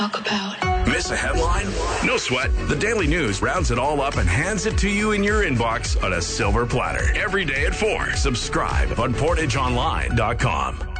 talk about. Miss a headline? No sweat. The Daily News rounds it all up and hands it to you in your inbox on a silver platter. Every day at 4. Subscribe on PortageOnline.com.